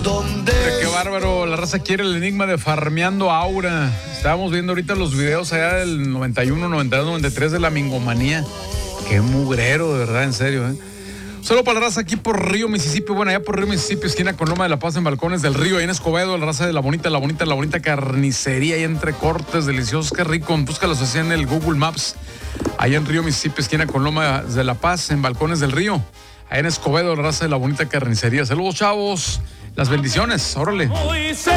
Qué bárbaro, la raza quiere el enigma de Farmeando Aura. Estábamos viendo ahorita los videos allá del 91, 92, 93 de la Mingomanía. Qué mugrero, de verdad, en serio, ¿eh? Solo para la raza aquí por Río Mississippi, bueno, allá por Río Mississippi, esquina con Loma de la Paz en Balcones del Río, ahí en Escobedo, la raza de la bonita carnicería, ahí entre cortes deliciosos, qué rico. Búscalos así en el Google Maps, allá en Río Mississippi, esquina con Loma de la Paz en Balcones del Río, ahí en Escobedo, la raza de la bonita carnicería. Saludos, chavos, las bendiciones, órale.